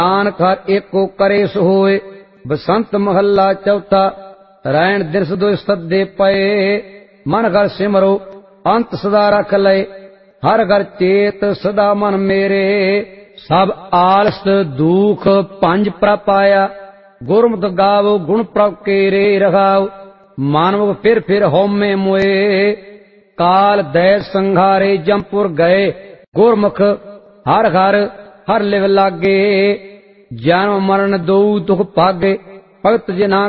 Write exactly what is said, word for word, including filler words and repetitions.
ਨਾਨਕ ਹਰ ਏਕੋ ਕਰੇ ਸੋ ਹੋਏ। ਬਸੰਤ ਮਹੱਲਾ ਚੌਥਾ। ਰੈਣ ਦਿਨਸ ਦੁਇ ਸੱਦੇ ਪਏ, ਮਨ ਘਰ ਸਿਮਰੋ ਅੰਤ ਸਦਾ ਰਖ ਲਏ। ਹਰ ਘਰ ਚੇਤ ਸਦਾ ਮਨ ਮੇਰੇ, ਸਭ ਆਲਸ ਦੁਖ ਪੰਜ ਪ੍ਰਭ ਪਾਇਆ। ਗੁਰਮਤਿ ਗਾਵੋ ਗੁਣ ਪ੍ਰਭ ਕੇਰੇ ਰਹਾਉ, ਮਾਨਵ ਫਿਰ ਫਿਰ ਹਉਮੈ ਮੋਏ। ਕਾਲ ਦੈ ਸੰਘਾਰੇ ਜਮਪੁਰ ਗਏ, ਗੁਰਮੁਖ ਹਰ ਘਰ ਹਰ ਲਿਵ ਲਾਗੇ। ਜਨਮ ਮਰਨ ਦou ਦੁਖ ਭਾਗੇ, ਭਗਤ ਜਿਨਾ